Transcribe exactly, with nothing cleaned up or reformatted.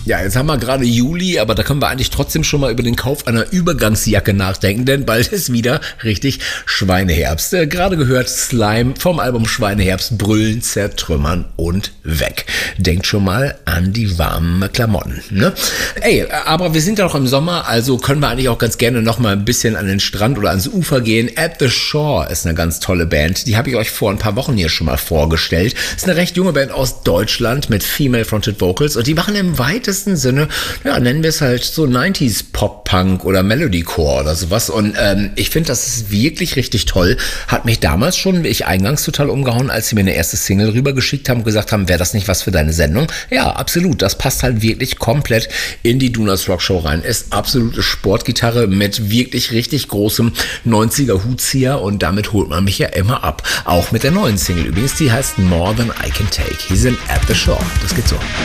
Ja, jetzt haben wir gerade Juli, aber da können wir eigentlich trotzdem schon mal über den Kauf einer Übergangsjacke nachdenken, denn bald ist wieder richtig Schweineherbst. Äh, gerade gehört Slime vom Album Schweineherbst, Brüllen, Zertrümmern und weg. Denkt schon mal an die warmen Klamotten, ne? Ey, aber wir sind ja noch im Sommer, also können wir eigentlich auch ganz gerne noch mal ein bisschen an den Strand oder ans Ufer gehen. At the Shore ist eine ganz tolle Band, die habe ich euch vor ein paar Wochen hier schon mal vorgestellt. Ist eine recht junge Band aus Deutschland mit Female-Fronted Vocals und die machen im weitesten Sinne, ja, nennen wir es halt so neunziger Pop-Punk oder Melodycore oder sowas. Und ähm, ich finde, das ist wirklich richtig toll. Hat mich damals schon, wie ich eingangs total umgehauen, als sie mir eine erste Single rübergeschickt haben und gesagt haben, wäre das nicht was für deine Sendung? Ja, absolut. Das passt halt wirklich komplett in die Donuts Rock Show rein. Ist absolute Sportgitarre mit wirklich richtig großem neunziger Hutzieher und damit holt man mich ja immer ab. Auch mit der neuen Single übrigens, die heißt More Than I Can Take. Hier sind At the Shore. Das geht so.